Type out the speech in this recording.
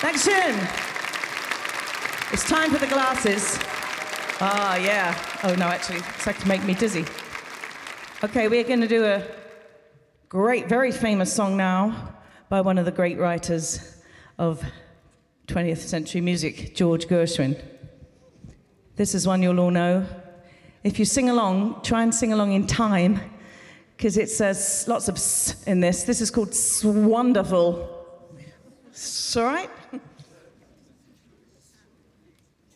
Dankeschön. It's time for the glasses. Ah, yeah. Oh, no, actually, it's like to make me dizzy. Okay, we're going to do a great, very famous song now by one of the great writers of 20th century music, George Gershwin. This is one you'll all know. If you sing along, try and sing along in time, because it says lots of s in this. This is called Wonderful. It's all right?